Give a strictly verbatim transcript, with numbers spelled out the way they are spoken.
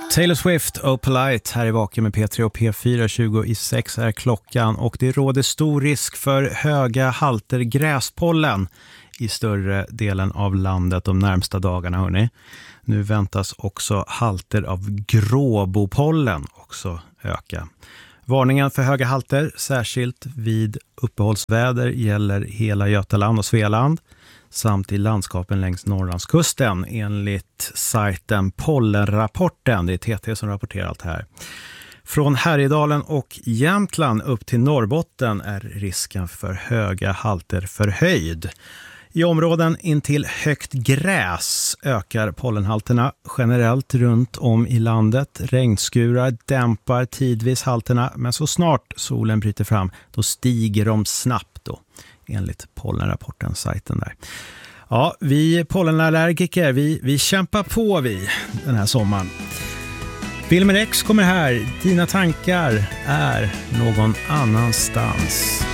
Taylor Swift och Polite här i Vaken med P tre och P fyra. Tjugo i sex är klockan och det råder stor risk för höga halter gräspollen i större delen av landet de närmsta dagarna, hörni. Nu väntas också halter av gråbopollen också öka. Varningen för höga halter, särskilt vid uppehållsväder, gäller hela Götaland och Svealand samt i landskapen längs Norrlandskusten enligt sajten Pollenrapporten. Det är T T som rapporterar allt här. Från Härjedalen och Jämtland upp till Norrbotten är risken för höga halter förhöjd. I områden intill högt gräs ökar pollenhalterna generellt runt om i landet. Regnskurar dämpar tidvis halterna, men så snart solen bryter fram då stiger de snabbt då, enligt Pollenrapporten, sajten där. Ja, vi pollenallergiker, vi, vi kämpar på vi den här sommaren. Filmen X kommer här. Dina tankar är någon annanstans.